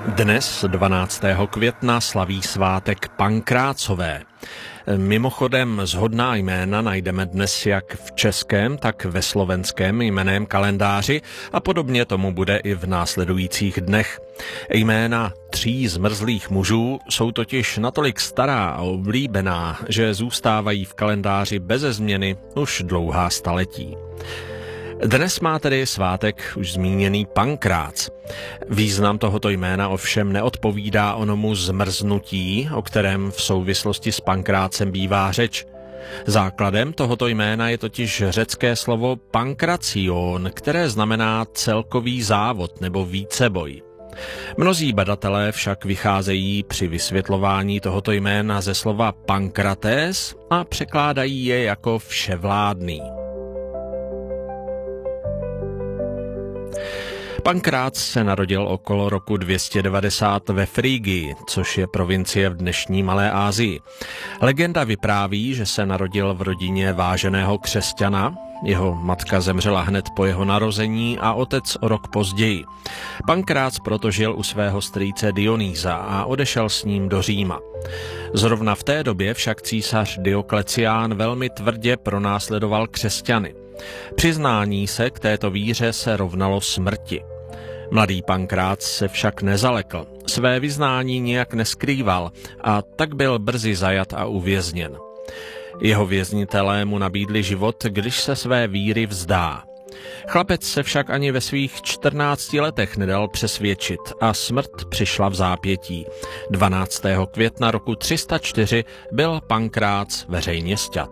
Dnes, 12. května, slaví svátek Pankrácové. Mimochodem shodná jména najdeme dnes jak v českém, tak ve slovenském jménném kalendáři a podobně tomu bude i v následujících dnech. Jména 3 zmrzlých mužů jsou totiž natolik stará a oblíbená, že zůstávají v kalendáři beze změny už dlouhá staletí. Dnes má tedy svátek už zmíněný Pankrác. Význam tohoto jména ovšem neodpovídá onomu zmrznutí, o kterém v souvislosti s Pankrácem bývá řeč. Základem tohoto jména je totiž řecké slovo pankracion, které znamená celkový závod nebo víceboj. Mnozí badatelé však vycházejí při vysvětlování tohoto jména ze slova pankrates a překládají je jako vševládný. Pankrác se narodil okolo roku 290 ve Frygii, což je provincie v dnešní Malé Asii. Legenda vypráví, že se narodil v rodině váženého křesťana, jeho matka zemřela hned po jeho narození a otec o rok později. Pankrác proto žil u svého strýce Dionýsa a odešel s ním do Říma. Zrovna v té době však císař Dioklecián velmi tvrdě pronásledoval křesťany. Přiznání se k této víře se rovnalo smrti. Mladý Pankrác se však nezalekl, své vyznání nijak neskrýval a tak byl brzy zajat a uvězněn. Jeho věznitelé mu nabídli život, když se své víry vzdá. Chlapec se však ani ve svých 14 letech nedal přesvědčit a smrt přišla v zápětí. 12. května roku 304 byl Pankrác veřejně sťat.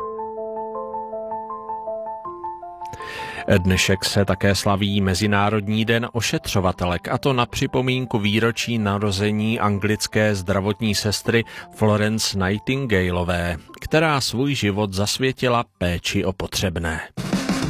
Dnešek se také slaví Mezinárodní den ošetřovatelek, a to na připomínku výročí narození anglické zdravotní sestry Florence Nightingaleové, která svůj život zasvětila péči o potřebné.